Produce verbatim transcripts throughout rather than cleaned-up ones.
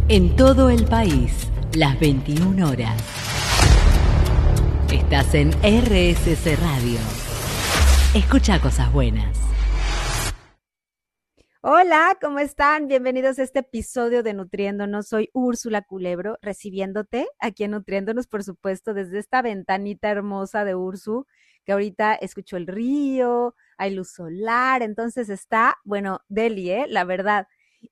En todo el país, las veintiuna horas. Estás en R S C Radio. Escucha cosas buenas. Hola, ¿cómo están? Bienvenidos a este episodio de Nutriéndonos. Soy Úrsula Culebro, recibiéndote aquí en Nutriéndonos, por supuesto, desde esta ventanita hermosa de Ursu, que ahorita escucho el río, hay luz solar, entonces está, bueno, deli, ¿eh? La verdad.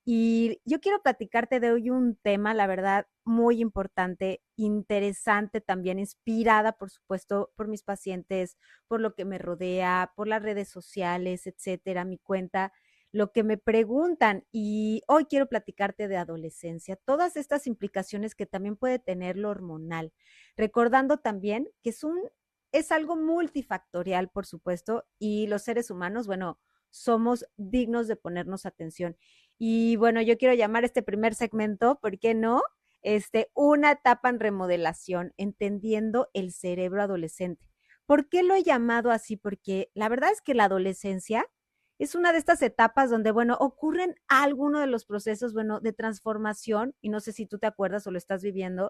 Y yo quiero platicarte de hoy un tema, la verdad, muy importante, interesante también, inspirada, por supuesto, por mis pacientes, por lo que me rodea, por las redes sociales, etcétera, mi cuenta, lo que me preguntan. Y hoy quiero platicarte de adolescencia, todas estas implicaciones que también puede tener lo hormonal, recordando también que es un, es algo multifactorial, por supuesto, y los seres humanos, bueno, somos dignos de ponernos atención. Y bueno, yo quiero llamar este primer segmento, ¿por qué no? Este, una etapa en remodelación, entendiendo el cerebro adolescente. ¿Por qué lo he llamado así? Porque la verdad es que la adolescencia es una de estas etapas donde, bueno, ocurren algunos de los procesos, bueno, de transformación, y no sé si tú te acuerdas o lo estás viviendo,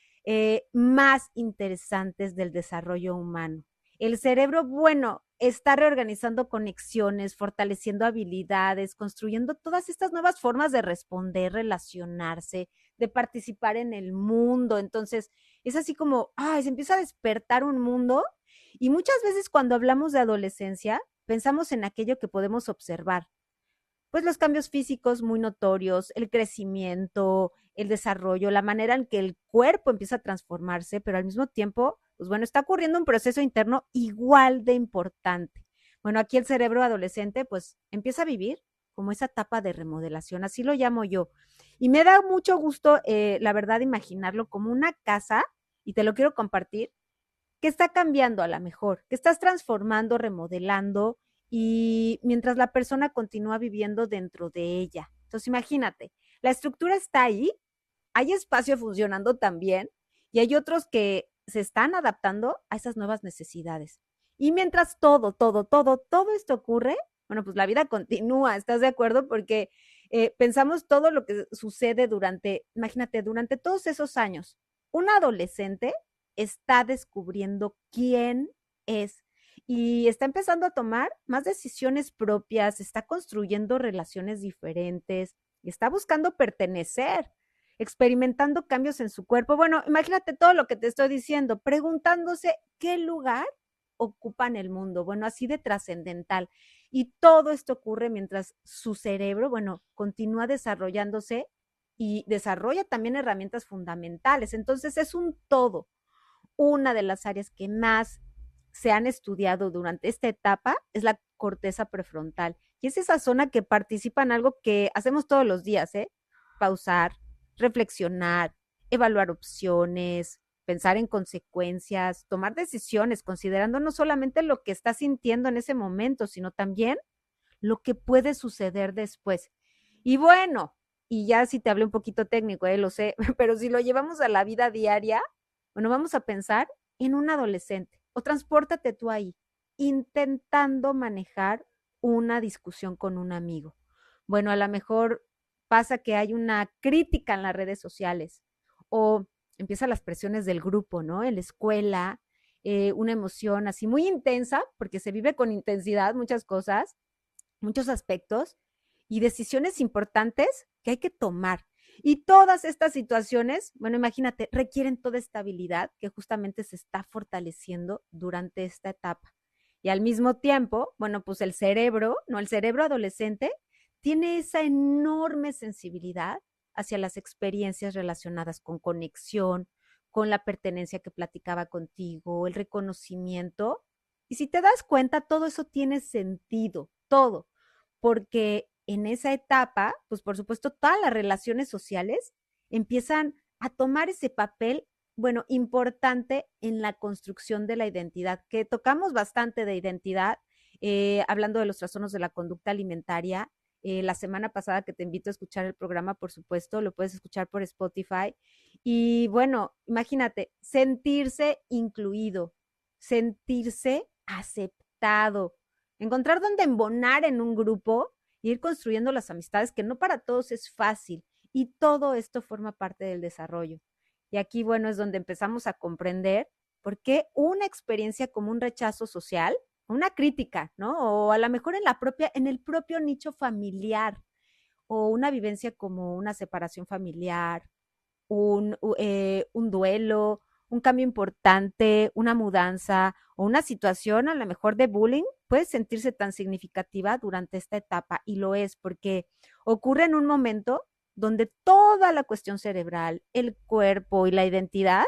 eh, más interesantes del desarrollo humano. El cerebro, bueno, está reorganizando conexiones, fortaleciendo habilidades, construyendo todas estas nuevas formas de responder, relacionarse, de participar en el mundo. Entonces, es así como, ay, se empieza a despertar un mundo. Y muchas veces cuando hablamos de adolescencia, pensamos en aquello que podemos observar, pues los cambios físicos muy notorios, el crecimiento, el desarrollo, la manera en que el cuerpo empieza a transformarse, pero al mismo tiempo, pues bueno, está ocurriendo un proceso interno igual de importante. Bueno, aquí el cerebro adolescente pues empieza a vivir como esa etapa de remodelación, así lo llamo yo. Y me da mucho gusto, eh, la verdad, imaginarlo como una casa, y te lo quiero compartir, que está cambiando a la mejor, que estás transformando, remodelando, y mientras la persona continúa viviendo dentro de ella. Entonces, imagínate, la estructura está ahí, hay espacio funcionando también, y hay otros que se están adaptando a esas nuevas necesidades. Y mientras todo, todo, todo, todo esto ocurre, bueno, pues la vida continúa, ¿estás de acuerdo? Porque eh, pensamos todo lo que sucede durante, imagínate, durante todos esos años. Un adolescente está descubriendo quién es y está empezando a tomar más decisiones propias, está construyendo relaciones diferentes, está buscando pertenecer, experimentando cambios en su cuerpo. Bueno, imagínate todo lo que te estoy diciendo, preguntándose qué lugar ocupa en el mundo, bueno, así de trascendental. Y todo esto ocurre mientras su cerebro, bueno, continúa desarrollándose y desarrolla también herramientas fundamentales. Entonces es un todo. Una de las áreas que más se han estudiado durante esta etapa es la corteza prefrontal. Y es esa zona que participa en algo que hacemos todos los días, ¿eh? Pausar, reflexionar, evaluar opciones, pensar en consecuencias, tomar decisiones, considerando no solamente lo que estás sintiendo en ese momento, sino también lo que puede suceder después. Y bueno, y ya si te hablé un poquito técnico, eh, lo sé, pero si lo llevamos a la vida diaria, bueno, vamos a pensar en un adolescente o transpórtate tú ahí, intentando manejar una discusión con un amigo. Bueno, a lo mejor pasa que hay una crítica en las redes sociales o empiezan las presiones del grupo, ¿no? En la escuela, eh, una emoción así muy intensa, porque se vive con intensidad muchas cosas, muchos aspectos y decisiones importantes que hay que tomar. Y todas estas situaciones, bueno, imagínate, requieren toda esta habilidad que justamente se está fortaleciendo durante esta etapa. Y al mismo tiempo, bueno, pues el cerebro, no, el cerebro adolescente tiene esa enorme sensibilidad hacia las experiencias relacionadas con conexión, con la pertenencia que platicaba contigo, el reconocimiento. Y si te das cuenta, todo eso tiene sentido, todo, porque en esa etapa, pues por supuesto, todas las relaciones sociales empiezan a tomar ese papel, bueno, importante en la construcción de la identidad, que tocamos bastante de identidad, eh, hablando de los trastornos de la conducta alimentaria. Eh, la semana pasada que te invito a escuchar el programa, por supuesto, lo puedes escuchar por Spotify. Y bueno, imagínate, sentirse incluido, sentirse aceptado, encontrar dónde embonar en un grupo e ir construyendo las amistades, que no para todos es fácil. Y todo esto forma parte del desarrollo. Y aquí, bueno, es donde empezamos a comprender por qué una experiencia como un rechazo social, una crítica, ¿no? O a lo mejor en la propia, en el propio nicho familiar, o una vivencia como una separación familiar, un, eh, un duelo, un cambio importante, una mudanza o una situación a lo mejor de bullying puede sentirse tan significativa durante esta etapa, y lo es porque ocurre en un momento donde toda la cuestión cerebral, el cuerpo y la identidad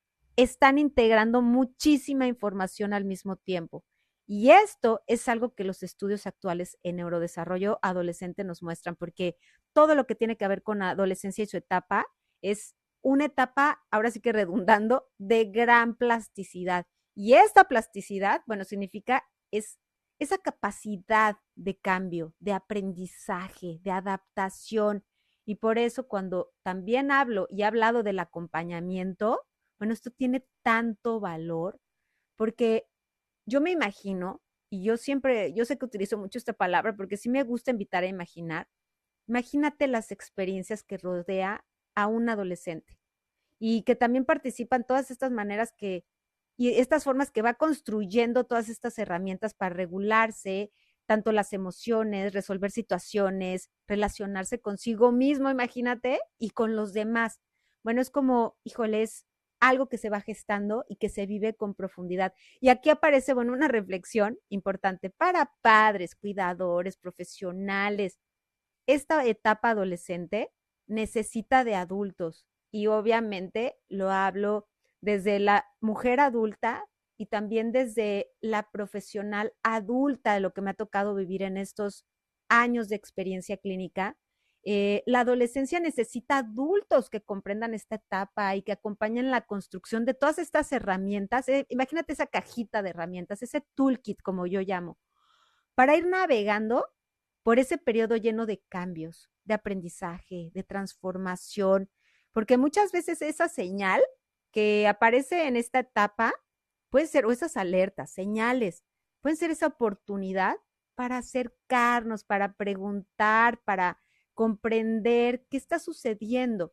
están integrando muchísima información al mismo tiempo. Y esto es algo que los estudios actuales en neurodesarrollo adolescente nos muestran, porque todo lo que tiene que ver con la adolescencia y su etapa es una etapa, ahora sí que redundando, de gran plasticidad. Y esta plasticidad, bueno, significa es esa capacidad de cambio, de aprendizaje, de adaptación. Y por eso cuando también hablo y he hablado del acompañamiento, bueno, esto tiene tanto valor porque yo me imagino, y yo siempre, yo sé que utilizo mucho esta palabra porque sí me gusta invitar a imaginar, imagínate las experiencias que rodea a un adolescente y que también participan todas estas maneras que, y estas formas que va construyendo todas estas herramientas para regularse, tanto las emociones, resolver situaciones, relacionarse consigo mismo, imagínate, y con los demás. Bueno, es como, híjole, es algo que se va gestando y que se vive con profundidad. Y aquí aparece, bueno, una reflexión importante para padres, cuidadores, profesionales. Esta etapa adolescente necesita de adultos y obviamente lo hablo desde la mujer adulta y también desde la profesional adulta de lo que me ha tocado vivir en estos años de experiencia clínica. Eh, la adolescencia necesita adultos que comprendan esta etapa y que acompañen la construcción de todas estas herramientas. Eh, imagínate esa cajita de herramientas, ese toolkit, como yo llamo, para ir navegando por ese periodo lleno de cambios, de aprendizaje, de transformación, porque muchas veces esa señal que aparece en esta etapa puede ser, o esas alertas, señales, pueden ser esa oportunidad para acercarnos, para preguntar, para comprender qué está sucediendo,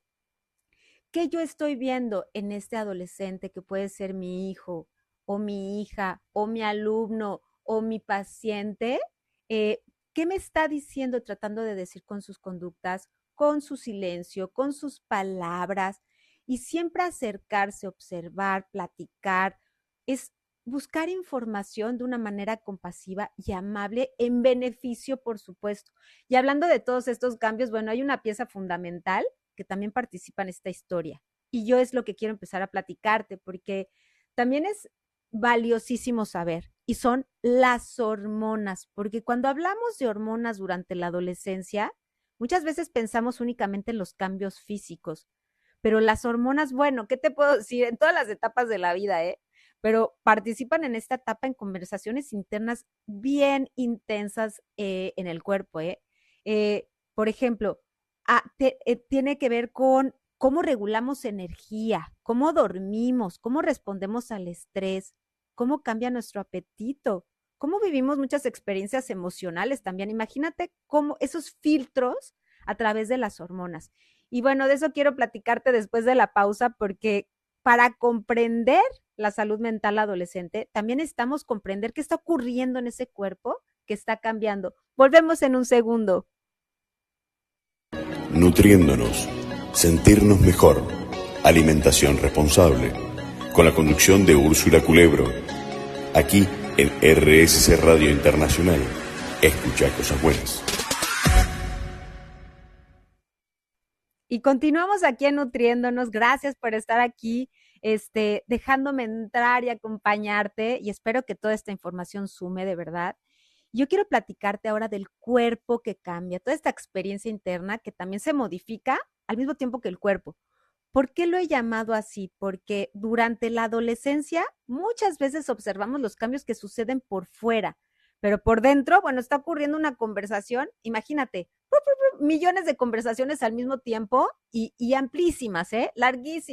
qué yo estoy viendo en este adolescente que puede ser mi hijo o mi hija o mi alumno o mi paciente, eh, qué me está diciendo, tratando de decir con sus conductas, con su silencio, con sus palabras, y siempre acercarse, observar, platicar, es buscar información de una manera compasiva y amable en beneficio, por supuesto. Y hablando de todos estos cambios, bueno, hay una pieza fundamental que también participa en esta historia. Y yo es lo que quiero empezar a platicarte, porque también es valiosísimo saber, y son las hormonas, porque cuando hablamos de hormonas durante la adolescencia, muchas veces pensamos únicamente en los cambios físicos, pero las hormonas, bueno, ¿qué te puedo decir? En todas las etapas de la vida, ¿eh? Pero participan en esta etapa en conversaciones internas bien intensas eh, en el cuerpo, ¿eh? Eh, por ejemplo, ah, te, eh, tiene que ver con cómo regulamos energía, cómo dormimos, cómo respondemos al estrés, cómo cambia nuestro apetito, cómo vivimos muchas experiencias emocionales también. Imagínate cómo esos filtros a través de las hormonas. Y bueno, de eso quiero platicarte después de la pausa, porque para comprender la salud mental adolescente, también necesitamos comprender qué está ocurriendo en ese cuerpo que está cambiando. Volvemos en un segundo. Nutriéndonos, sentirnos mejor, alimentación responsable, con la conducción de Úrsula Culebro, aquí en R S C Radio Internacional. Escucha cosas buenas. Y continuamos aquí en Nutriéndonos. Gracias por estar aquí, este, dejándome entrar y acompañarte, y espero que toda esta información sume de verdad. Yo quiero platicarte ahora del cuerpo que cambia, toda esta experiencia interna que también se modifica al mismo tiempo que el cuerpo. ¿Por qué lo he llamado así? Porque durante la adolescencia muchas veces observamos los cambios que suceden por fuera, pero por dentro, bueno, está ocurriendo una conversación, imagínate, millones de conversaciones al mismo tiempo y, y amplísimas, ¿eh? Larguísimas.